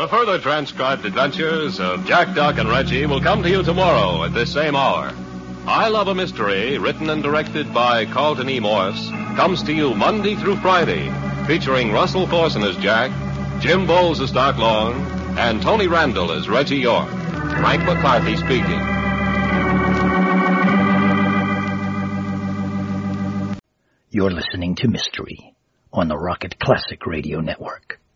The further transcribed adventures of Jack, Doc, and Reggie will come to you tomorrow at this same hour. I Love a Mystery, written and directed by Carlton E. Morse, comes to you Monday through Friday, featuring Russell Thorson as Jack, Jim Bowles as Doc Long, and Tony Randall as Reggie York. Frank McCarthy speaking. You're listening to Mystery on the Rocket Classic Radio Network.